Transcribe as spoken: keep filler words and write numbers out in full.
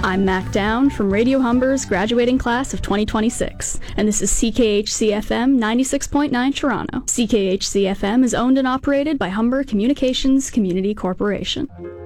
I'm Mac Down from Radio Humber's graduating class of twenty twenty-six, and this is C K H C F M ninety-six point nine Toronto. C K H C F M is owned and operated by Humber Communications Community Corporation.